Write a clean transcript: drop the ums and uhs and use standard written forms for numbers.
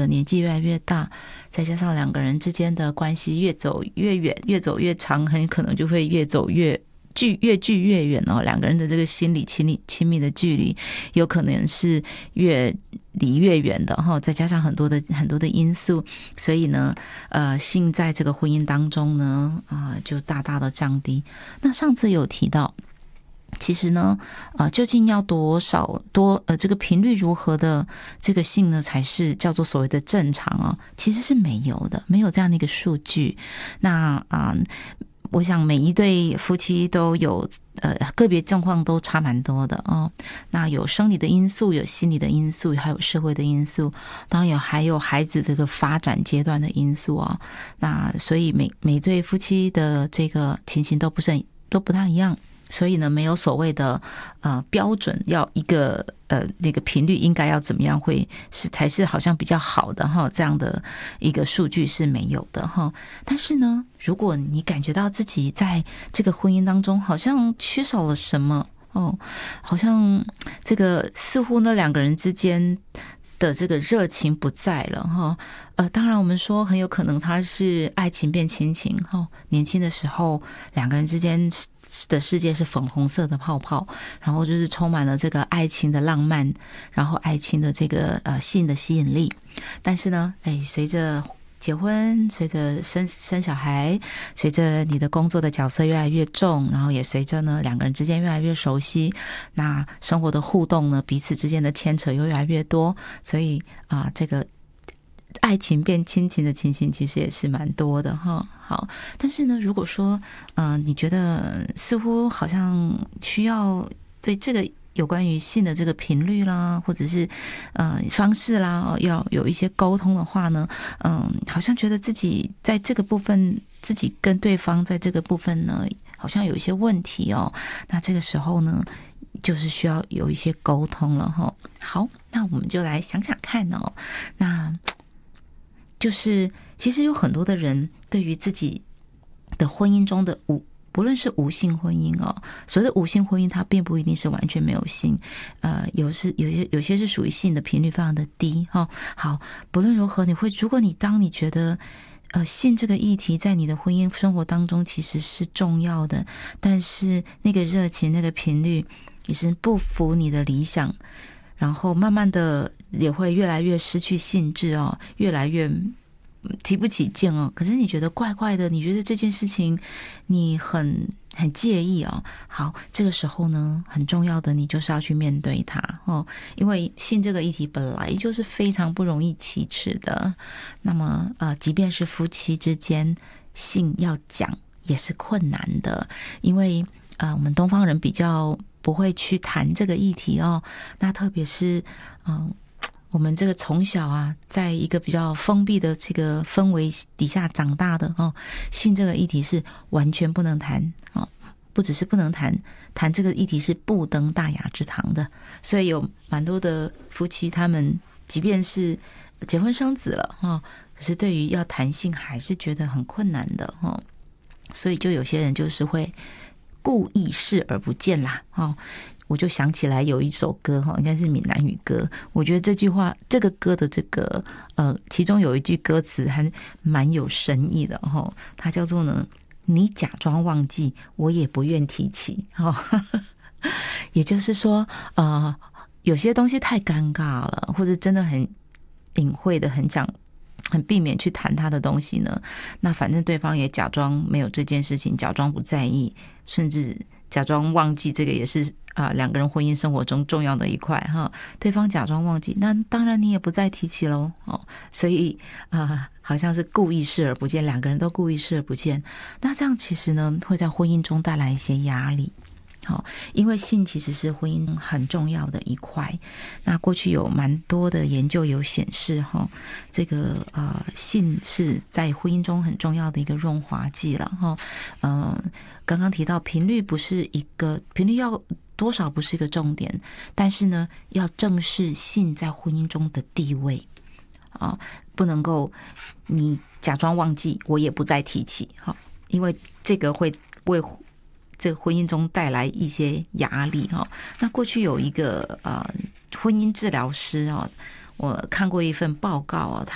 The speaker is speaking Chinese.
的年纪越来越大，再加上两个人之间的关系越走越远，越走越长，很可能就会越走越距越远哦。两个人的这个心理亲密的距离，有可能是越离越远的哈。再加上很多的因素，所以呢，性在这个婚姻当中呢，就大大的降低。那上次有提到。其实呢，究竟要这个频率如何的这个性呢，才是叫做所谓的正常哦？其实是没有的，没有这样的一个数据。那我想每一对夫妻都有个别状况都差蛮多的哦。那有生理的因素，有心理的因素，还有社会的因素，当然还有孩子这个发展阶段的因素哦。那所以每对夫妻的这个情形都不太一样。所以呢，没有所谓的标准，要一个那个频率应该要怎么样才是好像比较好的哈，这样的一个数据是没有的哈。但是呢，如果你感觉到自己在这个婚姻当中好像缺少了什么哦，好像这个似乎呢两个人之间的这个热情不在了哈。当然我们说很有可能他是爱情变亲情哈。年轻的时候两个人之间的世界是粉红色的泡泡，然后就是充满了这个爱情的浪漫，然后爱情的这个性的吸引力。但是呢，随着结婚，随着生小孩，随着你的工作的角色越来越重，然后也随着呢两个人之间越来越熟悉，那生活的互动呢，彼此之间的牵扯又越来越多，所以这个爱情变亲情的情形其实也是蛮多的哈。好，但是呢，如果说你觉得似乎好像需要对这个有关于性的这个频率啦，或者是方式啦，要有一些沟通的话呢，好像觉得自己在这个部分，自己跟对方在这个部分呢，好像有一些问题哦。那这个时候呢，就是需要有一些沟通了哈。好，那我们就来想想看哦。那就是其实有很多的人对于自己的婚姻中的不论是无性婚姻哦，所谓的无性婚姻，它并不一定是完全没有性，有些是属于性的频率非常的低哈。好，不论如何，当你觉得性这个议题在你的婚姻生活当中其实是重要的，但是那个热情那个频率也是不符你的理想，然后慢慢的也会越来越失去兴致哦，越来越提不起劲哦。可是你觉得怪怪的，你觉得这件事情你很介意哦。好，这个时候呢，很重要的你就是要去面对它哦，因为性这个议题本来就是非常不容易启齿的。那么即便是夫妻之间，性要讲也是困难的，因为我们东方人比较不会去谈这个议题哦。那特别是我们这个从小在一个比较封闭的这个氛围底下长大的哦，性这个议题是完全不能谈哦，不只是不能谈这个议题是不登大雅之堂的。所以有蛮多的夫妻，他们即便是结婚生子了哦，可是对于要谈性还是觉得很困难的哦。所以就有些人就是会故意视而不见啦哦。我就想起来有一首歌应该是闽南语歌，我觉得这句话这个歌的这个其中有一句歌词还蛮有深意的它叫做呢，你假装忘记我也不愿提起也就是说有些东西太尴尬了，或者真的很隐晦的很避免去谈他的东西呢，那反正对方也假装没有这件事情，假装不在意，甚至假装忘记，这个也是两个人婚姻生活中重要的一块哈。对方假装忘记，那当然你也不再提起喽所以好像是故意视而不见，两个人都故意视而不见。那这样其实呢，会在婚姻中带来一些压力。因为性其实是婚姻很重要的一块。那过去有蛮多的研究有显示这个性是在婚姻中很重要的一个润滑剂了刚刚提到频率要多少不是一个重点，但是呢要正视性在婚姻中的地位不能够你假装忘记我也不再提起因为这个会为这个婚姻中带来一些压力那过去有一个婚姻治疗师我看过一份报告